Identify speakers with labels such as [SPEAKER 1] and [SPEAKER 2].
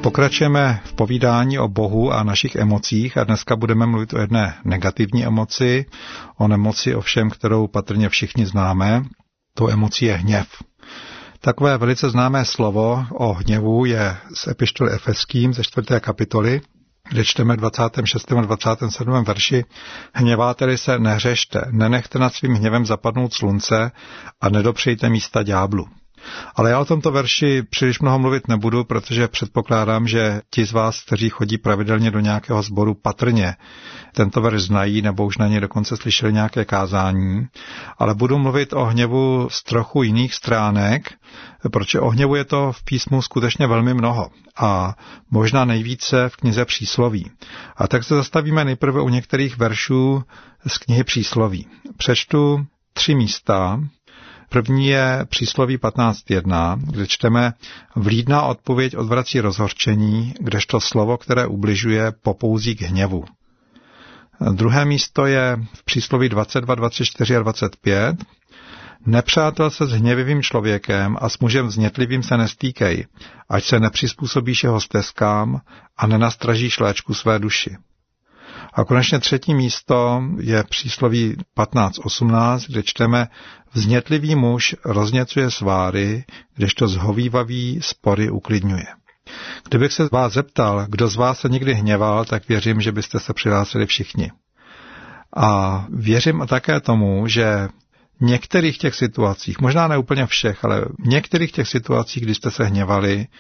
[SPEAKER 1] Pokračujeme v povídání o Bohu a našich emocích a dneska budeme mluvit o jedné negativní emoci, o nemoci ovšem, kterou patrně všichni známe. Tou emocí je hněv. Takové velice známé slovo o hněvu je z epištoly Efeským ze 4. kapitoly, kde čteme 26. a 27. verši: Hněváte-li se, nehřešte, nenechte nad svým hněvem zapadnout slunce a nedopřejte místa ďáblu. Ale já o tomto verši příliš mnoho mluvit nebudu, protože předpokládám, že ti z vás, kteří chodí pravidelně do nějakého sboru, patrně tento verš znají nebo už na ně dokonce slyšeli nějaké kázání, ale budu mluvit o hněvu z trochu jiných stránek, protože o hněvu je to v písmu skutečně velmi mnoho a možná nejvíce v knize Přísloví. A tak se zastavíme nejprve u některých veršů z knihy Přísloví. Přečtu 3 místa. První je Přísloví 15.1, kde čteme: Vlídná odpověď odvrací rozhořčení, kdežto slovo, které ubližuje, popouzí k hněvu. Druhé místo je v Přísloví 22, 24 a 25. Nepřátel se s hněvivým člověkem a s mužem vznětlivým se nestýkej, ať se nepřizpůsobíš jeho stezkám a nenastražíš léčku své duši. A konečně třetí místo je Přísloví 15.18, kde čteme: Vznětlivý muž rozněcuje sváry, kdežto zhovívavý spory uklidňuje. Kdybych se vás zeptal, kdo z vás se někdy hněval, tak věřím, že byste se přihlásili všichni. A věřím také tomu, že v některých těch situacích, možná ne úplně všech, ale v některých těch situacích, kdy jste se hněvali,